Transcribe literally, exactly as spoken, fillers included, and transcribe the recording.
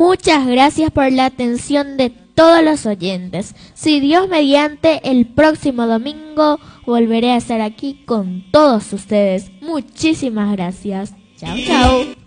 Muchas gracias por la atención de todos los oyentes. Si Dios mediante, el próximo domingo volveré a estar aquí con todos ustedes. Muchísimas gracias. Chao, chao.